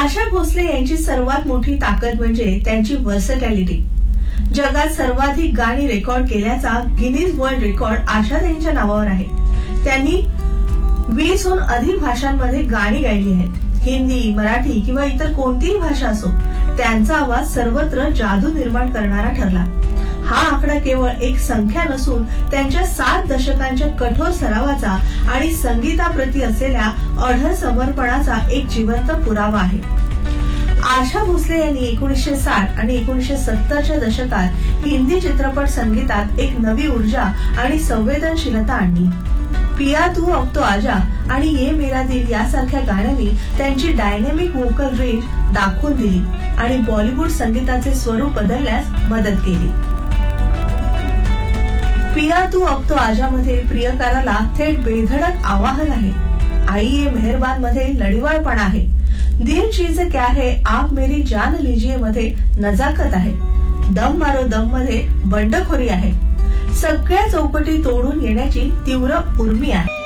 आशा भोसले यांची सर्वात मोठी ताकद म्हणजे त्यांची वर्सटॅलिटी. जगात सर्वाधिक गाणी रेकॉर्ड केल्याचा गिनीज वर्ल्ड रेकॉर्ड आशाताईंच्या नावावर आहे. त्यांनी 20हून अधिक भाषांमध्ये गाणी गायली आहेत. हिंदी, मराठी किंवा इतर कोणतीही भाषा असो, त्यांचा आवाज सर्वत्र जादू निर्माण करणारा ठरला. हा आकडा केवळ एक संख्या नसून त्यांच्या 7 दशकांच्या कठोर सरावाचा आणि संगीताप्रती असलेल्या अढळ समर्पणाचा एक जिवंत पुरावा आहे. आशा भोसले यांनी 1960 आणि 1970च्या दशकात हिंदी चित्रपट संगीतात एक नवी ऊर्जा आणि संवेदनशीलता आणली. पिया तू अब तो आजा आणि ये मेरा दिल यासारख्या गाण्यांनी त्यांची डायनॅमिक व्होकल रेंज दाखवून दिली आणि बॉलिवूड संगीताचे स्वरूप बदलण्यास मदत केली. पिया तू अब तो आजा मध्ये प्रियकाराला थेट बेधडक आवाहन आहे. आई ये मेहरबान मध्ये लढीवाळपणा आहे. दिल चीज क्या है आप मेरी जान लीजिए मध्ये नजाकत आहे. दम मारो दम मध्ये बंडखोरी आहे. सगळ्या चौकटी तोडून येण्याची तीव्र उर्मी आहे.